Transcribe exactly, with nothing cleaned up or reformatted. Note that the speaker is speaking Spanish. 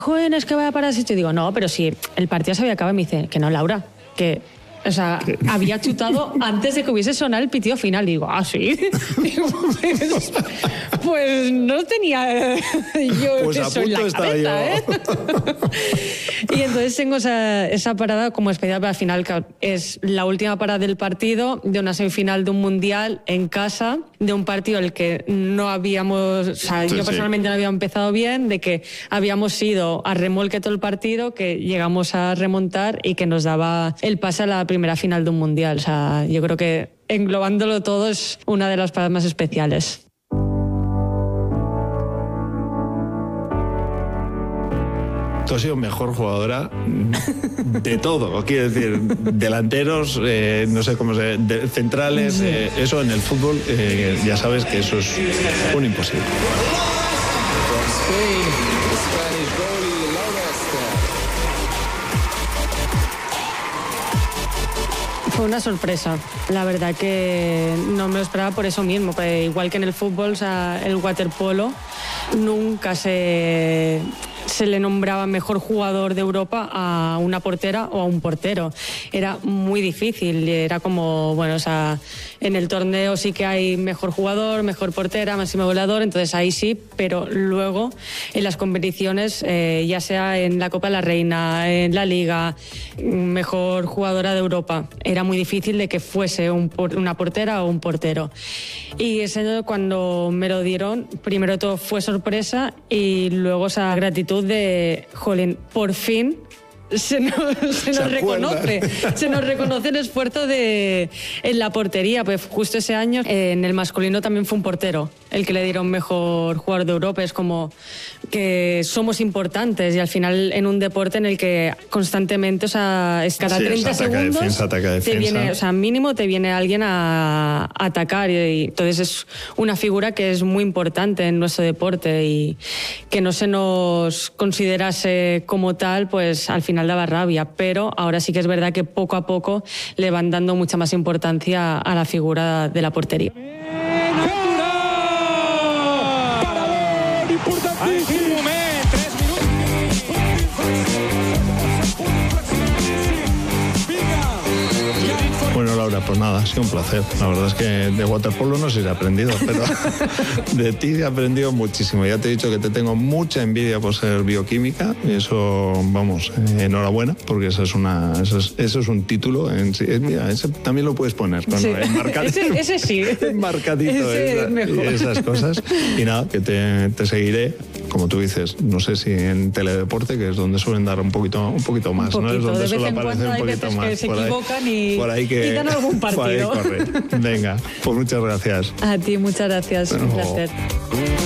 Joder, es que vaya para sitio. Y digo, no, pero si el partido se había acabado. Y me dice, que no, Laura, que... O sea, ¿qué? Había chutado antes de que hubiese sonado el pitido final. Digo, ¿ah, sí? Digo, pues, pues no tenía yo pues eso en la cabeza, ¿eh? Y entonces tengo esa, esa parada como especial para el final, que es la última parada del partido, de una semifinal de un mundial en casa, de un partido el que no habíamos... O sea, sí, yo personalmente sí. no había empezado bien, de que habíamos ido a remolque todo el partido, que llegamos a remontar y que nos daba el pase a la primera final de un mundial. O sea, yo creo que englobándolo todo es una de las paradas más especiales. Tú has sido mejor jugadora de todo, quiero decir, delanteros, eh, no sé cómo se de, centrales, sí. eh, eso en el fútbol, eh, ya sabes que eso es un imposible. Fue una sorpresa, la verdad que no me lo esperaba por eso mismo, porque igual que en el fútbol, o sea, el waterpolo nunca se... se le nombraba mejor jugador de Europa a una portera o a un portero. Era muy difícil, era como, bueno, o sea, en el torneo sí que hay mejor jugador, mejor portera, máximo goleador, entonces ahí sí, pero luego en las competiciones, eh, ya sea en la Copa de la Reina, en la Liga, mejor jugadora de Europa, era muy difícil de que fuese un, una portera o un portero. Y ese año cuando me lo dieron, primero todo fue sorpresa y luego esa gratitud de, jolín, por fin se nos, se nos reconoce, se nos reconoce el esfuerzo de, en la portería, pues justo ese año eh, en el masculino también fue un portero el que le dieron mejor jugador de Europa. Es como que somos importantes y al final en un deporte en el que constantemente, o sea, es cada sí, treinta segundos defensa, ataca, defensa. Te viene, o sea, mínimo te viene alguien a, a atacar y, y entonces es una figura que es muy importante en nuestro deporte y que no se nos considerase como tal, pues al final daba rabia, pero ahora sí que es verdad que poco a poco le van dando mucha más importancia a la figura de la portería. Bueno, Laura, pues nada, ha sido un placer. La verdad es que de waterpolo no sé si he aprendido, pero de ti he aprendido muchísimo. Ya te he dicho que te tengo mucha envidia por ser bioquímica y eso, vamos, eh, enhorabuena, porque eso es, una, eso es, eso es un título en sí. Mira, ese también lo puedes poner. Bueno, sí. enmarcadito, ese, ese sí. Enmarcadito ese esa, es mejor. Y esas cosas. Y nada, que te, te seguiré, como tú dices, no sé si en teledeporte, que es donde suelen dar un poquito, un poquito más, un poquito, ¿no? Es donde de suele vez en aparecer un poquito hay más. Que se por equivocan ahí, y, por ahí que, y dan algún partido. Por ahí corre. Venga, pues muchas gracias. A ti, muchas gracias. Bueno. Un placer.